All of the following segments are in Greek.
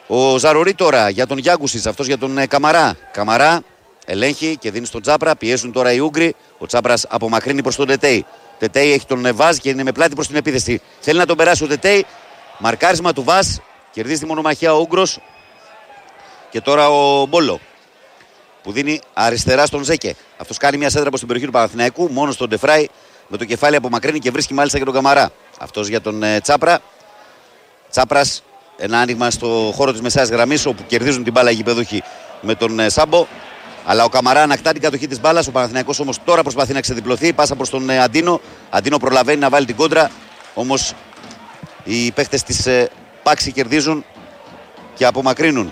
Ο Ζαρουρί τώρα για τον Γιάγκουσιτς, αυτός για τον Καμαρά. Καμαρά ελέγχει και δίνει στον Τσάπρα. Πιέζουν τώρα οι Ούγγροι. Ο Τσάπρας απομακρύνει προς τον Τετέι. Τετέι έχει τον Βάζ και είναι με πλάτη προς την επίθεση. Θέλει να τον περάσει ο Τετέι. Μαρκάρισμα του Βάζ. Κερδίζει τη μονομαχία ο Ούγγρος. Και τώρα ο Μπόλο που δίνει αριστερά στον Ζέκε. Αυτός κάνει μια σέντρα προς την περιοχή του Παναθηναϊκού. Μόνο στον Ντεφράι με το κεφάλι απομακρύνει και βρίσκει μάλιστα και τον Καμαρά. Αυτός για τον Τσάπρα. Τσάπρας, ένα άνοιγμα στο χώρο της μεσαίας γραμμής όπου κερδίζουν την μπάλα οι γηπεδούχοι με τον Σάμπο. Αλλά ο Καμαρά ανακτά την κατοχή της μπάλας. Ο Παναθηναϊκός όμως τώρα προσπαθεί να ξεδιπλωθεί. Πάσα προς τον Αντίνο. Αντίνο προλαβαίνει να βάλει την κόντρα. Όμως οι παίχτες της Πάξη κερδίζουν και απομακρύνουν.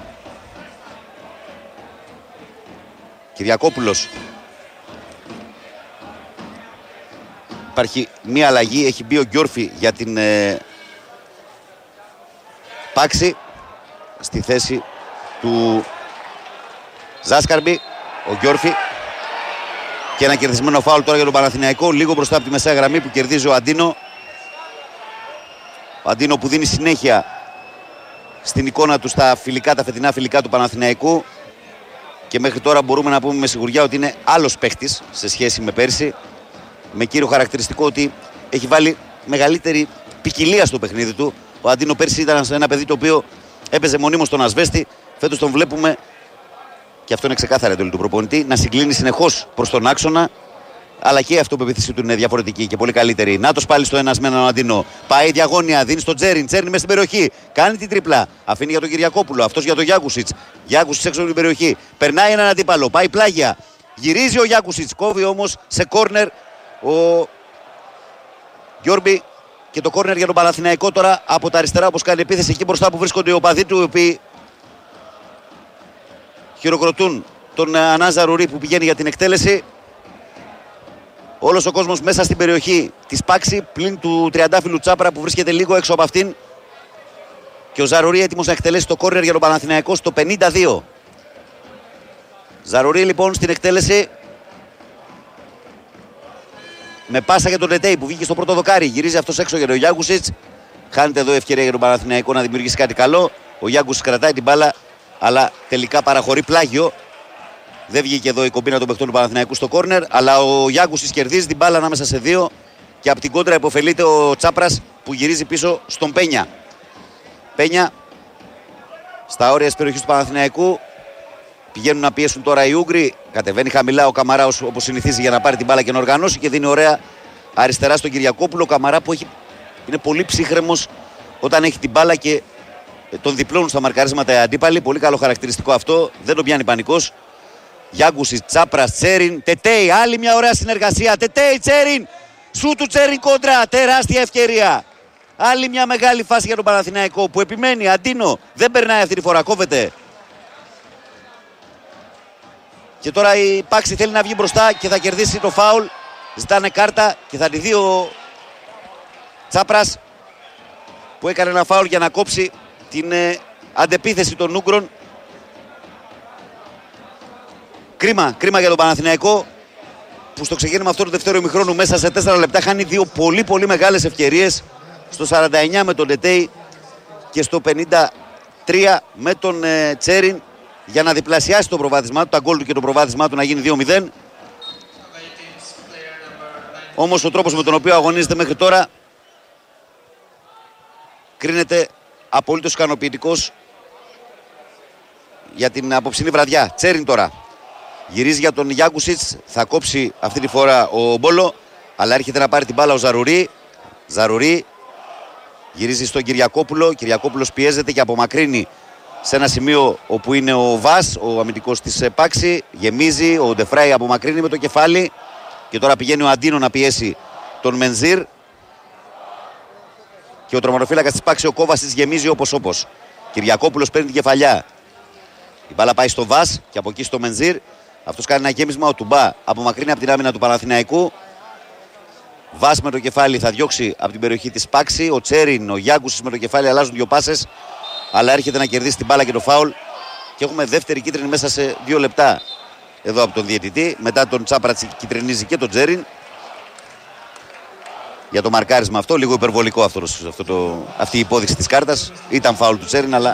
Κυριακόπουλος. Υπάρχει μία αλλαγή. Έχει μπει ο Γκιόρφι για την Πάξη στη θέση του Ζάσκαρμπι. Ο Γκιόρφι. Και ένα κερδισμένο φάουλ τώρα για τον Παναθηναϊκό. Λίγο μπροστά από τη μεσαία γραμμή που κερδίζει ο Αντίνο. Ο Αντίνο που δίνει συνέχεια στην εικόνα του στα φιλικά, τα φετινά φιλικά του Παναθηναϊκού. Και μέχρι τώρα μπορούμε να πούμε με σιγουριά ότι είναι άλλος παίχτης σε σχέση με πέρσι. Με κύριο χαρακτηριστικό ότι έχει βάλει μεγαλύτερη ποικιλία στο παιχνίδι του. Ο Αντίνο πέρσι ήταν ένα παιδί το οποίο έπαιζε μονίμως στον ασβέστη. Φέτος τον βλέπουμε, και αυτό είναι ξεκάθαρα εντολή του προπονητή, να συγκλίνει συνεχώς προς τον άξονα. Αλλά και η αυτοπεποίθησή του είναι διαφορετική και πολύ καλύτερη. Νάτος πάλι στο ένας με έναν Αντίνο. Πάει διαγώνια, δίνει στον Τσέριν. Τσέριν μέσα στην περιοχή. Κάνει την τρίπλα. Αφήνει για τον Κυριακόπουλο. Αυτός για τον Γιάγκουσιτς. Γιάγκουσιτς έξω από την περιοχή. Περνάει έναν αντίπαλο. Πάει πλάγια. Γυρίζει ο Γιάγκουσιτς. Κόβει όμως σε κόρνερ ο Γιόρμπι. Και το κόρνερ για τον Παναθηναϊκό τώρα από τα αριστερά, όπως κάνει επίθεση εκεί μπροστά που βρίσκονται οι οπαδοί του, οι οποίοι χειροκροτούν τον Ανάζα Ρουρί που πηγαίνει για την εκτέλεση. Όλος ο κόσμος μέσα στην περιοχή της Πάξη, πλην του τριαντάφυλλου Τσάπρα που βρίσκεται λίγο έξω από αυτήν. Και ο Ζαρουρί έτοιμος να εκτελέσει το κόρνερ για τον Παναθηναϊκό στο 52. Ζαρουρί λοιπόν στην εκτέλεση. Με πάσα για τον Τετέι που βγήκε στο πρώτο δοκάρι. Γυρίζει αυτός έξω για τον Γιάγκουσιτς. Χάνεται εδώ ευκαιρία για τον Παναθηναϊκό να δημιουργήσει κάτι καλό. Ο Γιάγκουσιτς κρατάει την μπάλα, αλλά τελικά παραχωρεί πλάγιο. Δεν βγήκε εδώ η κομπίνα των παιχτών του Παναθηναϊκού στο κόρνερ, αλλά ο Γιάγκουσιτς κερδίζει την μπάλα ανάμεσα σε δύο και από την κόντρα υποφελείται ο Τσάπρας που γυρίζει πίσω στον Πένια. Πένια στα όρια της περιοχής του Παναθηναϊκού. Πηγαίνουν να πιέσουν τώρα οι Ούγγροι. Κατεβαίνει χαμηλά ο Καμαρά όπως συνηθίζει για να πάρει την μπάλα και να οργανώσει και δίνει ωραία αριστερά στον Κυριακόπουλο. Ο Καμαρά που είναι πολύ ψύχρεμος όταν έχει την μπάλα και τον διπλώνουν στα μαρκαρίσματα οι αντίπαλοι. Πολύ καλό χαρακτηριστικό αυτό. Δεν τον πιάνει πανικός. Γιάγκουσιτς, Τσάπρας, Τσέριν, Τετέι. Άλλη μια ωραία συνεργασία. Τετέι, Τσέριν. Σου του Τσέριν κόντρα. Τεράστια ευκαιρία. Άλλη μια μεγάλη φάση για τον Παναθηναϊκό που επιμένει. Αντίνο δεν περνάει αυτή τη φορά. Κόβεται. Και τώρα η Πάξη θέλει να βγει μπροστά και θα κερδίσει το φάουλ. Ζητάνε κάρτα και θα τη δει ο Τσάπρας που έκανε ένα φάουλ για να κόψει την αντεπίθεση των Ούγγρων. Κρίμα για τον Παναθηναϊκό που στο ξεκίνημα αυτού του δεύτερου ημιχρόνου μέσα σε 4 λεπτά χάνει δύο πολύ μεγάλες ευκαιρίες. Στο 49 με τον Τετέι και στο 53 με τον Τσέριν για να διπλασιάσει το προβάδισμά του, τα γκολ του και το προβάδισμά του να γίνει 2-0. Όμως ο τρόπος με τον οποίο αγωνίζεται μέχρι τώρα κρίνεται απολύτως ικανοποιητικός για την απόψινή βραδιά. Τσέριν τώρα γυρίζει για τον Γιάγκουσιτς, θα κόψει αυτή τη φορά ο Μπόλο, αλλά έρχεται να πάρει την μπάλα ο Ζαρουρί. Ζαρουρί γυρίζει στον Κυριακόπουλο, Κυριακόπουλος πιέζεται και απομακρύνει σε ένα σημείο όπου είναι ο Βάς, ο αμυντικός της Πάξη. Γεμίζει, ο Ντεφράι απομακρύνει με το κεφάλι και τώρα πηγαίνει ο Αντίνο να πιέσει τον Μενζίρ. Και ο τροματοφύλακας της Πάξη, ο Κόβασης, γεμίζει όπως. Κυριακόπουλος παίρνει την κεφαλιά. Η μπάλα πάει στο Βάς και από εκεί στο Μενζίρ. Αυτός κάνει ένα γέμισμα, ο Τουμπά απομακρύνει από την άμυνα του Παναθηναϊκού. Βάς με το κεφάλι θα διώξει από την περιοχή της Πάξη. Ο Τσέριν, ο Γιάγκουσιτς με το κεφάλι αλλάζουν δύο πάσες. Αλλά έρχεται να κερδίσει την μπάλα και το φάουλ. Και έχουμε δεύτερη κίτρινη μέσα σε 2 λεπτά εδώ από τον διαιτητή. Μετά τον Τσάπρα κυτρινίζει και τον Τσέριν. Για το μαρκάρισμα αυτό, λίγο υπερβολικό αυτή η υπόδειξη της κάρτας. Ήταν φάουλ του Τσέριν, αλλά